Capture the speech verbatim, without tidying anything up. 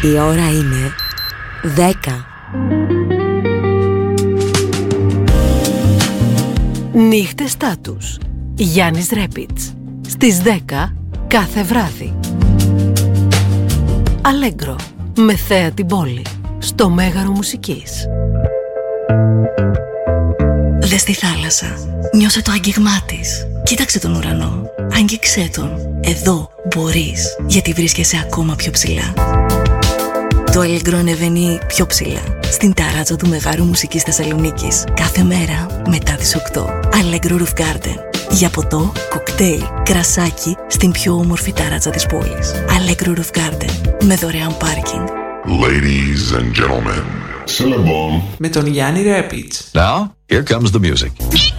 Η ώρα είναι δέκα. Νύχτες Στάτους. Γιάννης Ρέπιτς. Στις δέκα κάθε βράδυ. Αλέγκρο. Με Θέα την Πόλη. Στο Μέγαρο Μουσικής. Δες τη θάλασσα. Νιώσε το άγγιγμά της. Κοίταξε τον ουρανό. Άγγιξέ τον. Εδώ μπορείς, γιατί βρίσκεσαι ακόμα πιο ψηλά. Το Αλέγκρο ανεβαίνει πιο ψηλά, στην ταράτσα του Μεγάρου Μουσικής Θεσσαλονίκης. Κάθε μέρα μετά τις οκτώ. Αλέγκρο Roof Garden. Για ποτό, κοκτέιλ, κρασάκι στην πιο όμορφη ταράτσα της πόλης. Αλέγκρο Roof Garden. Με δωρεάν πάρκινγκ. Ladies and gentlemen, Syllabon με τον Γιάννη Ρέπιτς. Now, here comes the music.